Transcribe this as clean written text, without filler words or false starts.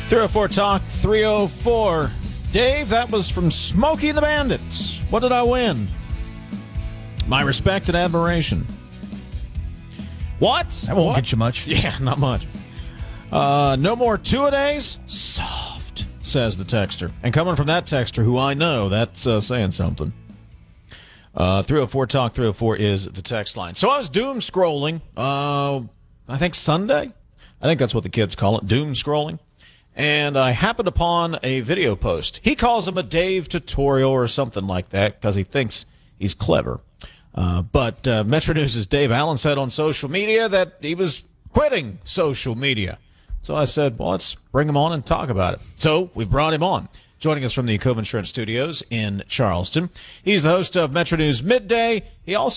304 Talk 304. Dave, that was from Smokey and the Bandits. What did I win? My respect and admiration. What? That won't get you much. Yeah, not much. No more two-a-days? Soft, says the texter. And coming from that texter, who I know, that's saying something. 304 Talk 304 is the text line. So I was doom scrolling, I think Sunday. I think that's what the kids call it, doom scrolling. And I happened upon a video post. He calls him a Dave tutorial or something like that because he thinks he's clever. But Metro News' Dave Allen said on social media that he was quitting social media. So I said, well, let's bring him on and talk about it. So we've brought him on. Joining us from the Cove Insurance Studios in Charleston. He's the host of Metro News Midday. He also